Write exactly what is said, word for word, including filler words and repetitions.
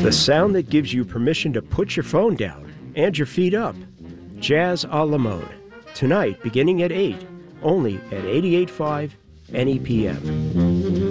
The sound that gives you permission to put your phone down and your feet up. Jazz a la mode. Tonight, beginning at eight, only at eighty-eight point five N E P M.